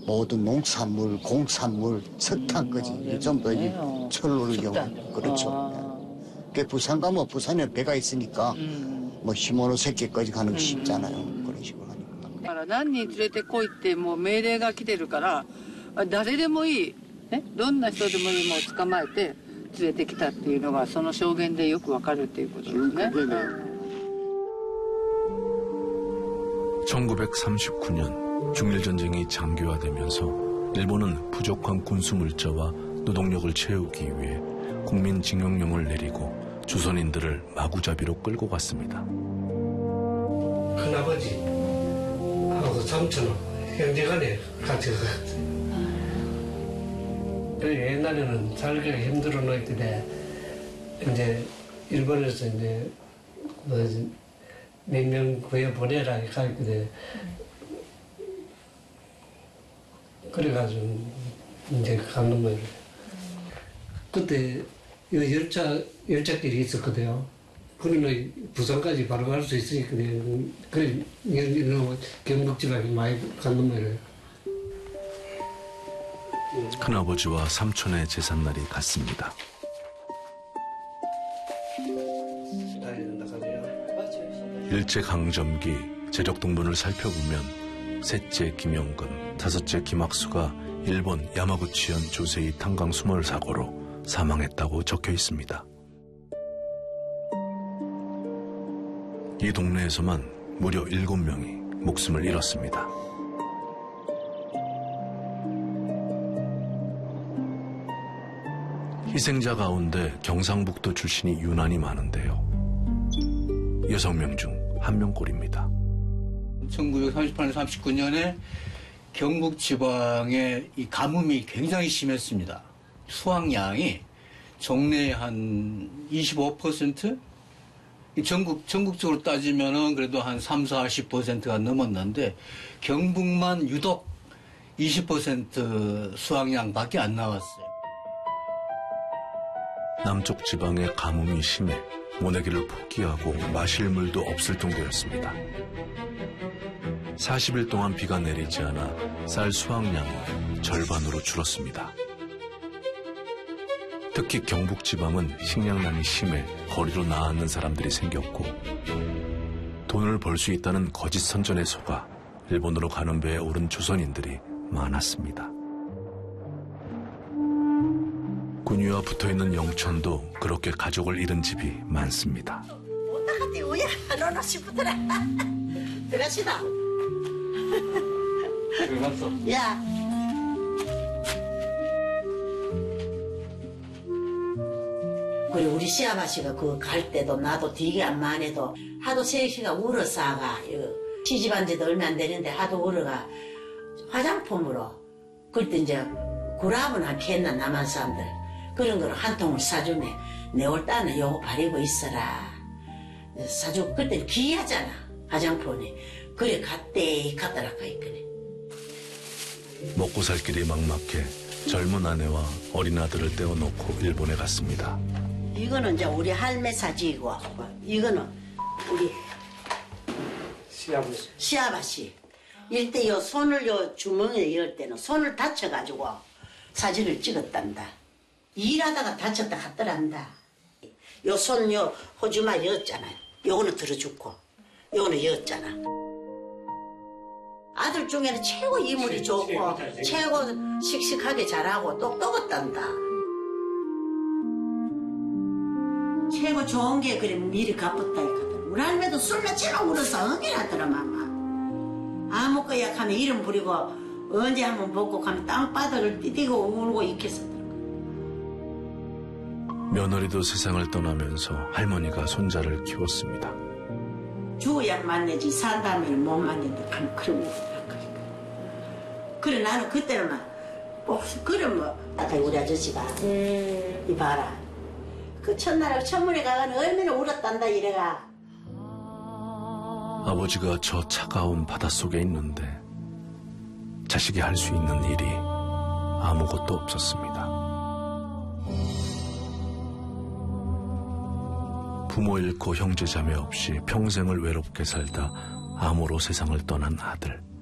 모든 농산물, 공산물, 석탄까지 전부 다 철로를 이용. 그렇죠. 그 부산 가면 부산에 배가 있으니까 뭐 시모노세케까지 가는 게 쉽잖아요. 그런 식으로 하니까. 何人連れてこいってもう命令が来てるから誰でもいい、ね、どんな人でもいいもう捕まえて連れてきたっていうのがその証言でよくわかるっていうことですね。 1939년 중일전쟁이 장기화되면서 일본은 부족한 군수물자와 노동력을 채우기 위해 국민징용령을 내리고 조선인들을 마구잡이로 끌고 갔습니다. 큰아버지하고 삼촌은 형제간에 같이 갔어요. 옛날에는 살기가 힘들어 놓을 이제 일본에서 이제 몇 명 구해 보내라 가르치대. 그래가지고 이제 가는 거예요. 그때 열차길이 있었거든요. 그러면 부산까지 바로 갈 수 있으니까 그래 경북지방에 많이 가는 거예요. 큰아버지와 삼촌의 제삿날이 같습니다. 일제강점기 재력동본을 살펴보면 셋째 김영근, 다섯째 김학수가 일본 야마구치현 조세이 탄광 수몰 사고로 사망했다고 적혀 있습니다. 이 동네에서만 무려 7명이 목숨을 잃었습니다. 희생자 가운데 경상북도 출신이 유난히 많은데요. 6명 중 1명꼴입니다. 1938년, 39년에 경북 지방에 이 가뭄이 굉장히 심했습니다. 수확량이 정례 한 25%? 전국적으로 따지면은 그래도 한 40%가 넘었는데 경북만 유독 20% 수확량밖에 안 나왔어요. 남쪽 지방의 가뭄이 심해 모내기를 포기하고 마실 물도 없을 정도였습니다. 40일 동안 비가 내리지 않아 쌀 수확량은 절반으로 줄었습니다. 특히 경북 지방은 식량난이 심해 거리로 나앉는 사람들이 생겼고 돈을 벌 수 있다는 거짓 선전에 속아 일본으로 가는 배에 오른 조선인들이 많았습니다. 군위와 붙어있는 영천도 그렇게 가족을 잃은 집이 많습니다. 야. 그리고 우리 시아버지가 그 갈 때도 나도 되게 안만 해도 하도 세시가 울어싸가 시집한 지도 얼마 안 되는데 하도 울어가 화장품으로 그때 이제 구라브나 했나 남한 사람들 그런 거를 한 통을 사주면 내올 때는 요거 바르고 있어라 사주고 그때는 귀하잖아 화장품이 그래 갔대 갔더라까 있거든. 먹고 살 길이 막막해 젊은 아내와 어린 아들을 떼어놓고 일본에 갔습니다. 이거는 이제 우리 할매 사지이고 이거는 우리 시아버지 이때 요 손을 요 주머니에 이럴 때는 손을 다쳐가지고 사진을 찍었단다. 일하다가 다쳤다 갔더란다. 요 손 요 호주마 여었잖아요. 요거는 들어죽고 요거는 여었잖아. 아들 중에는 최고 이물이 좋고 최고 씩씩하게 잘하고 똑똑했단다. 최고 좋은 게 그래 미리 갚았다 이거든. 우리 할매도 술 마치고 울어서 엉이라더라 마마. 아무 거야 하면 이름 부리고 언제 한번 먹고 가면 땅바닥을 디디고 울고 있겠어. 며느리도 세상을 떠나면서 할머니가 손자를 키웠습니다. 죽어야 만나지 산다면 못 만난다 하면 그런 거 그래 나는 그때는 막 그래 뭐 아까 우리 아저씨가 이 봐라 그 첫날에 천문에 가가는 얼마나 울었단다 이래가. 아버지가 저 차가운 바닷속에 있는데 자식이 할 수 있는 일이 아무것도 없었습니다. 부모 잃고 형제 자매 없이 평생을 외롭게 살다 암으로 세상을 떠난 아들.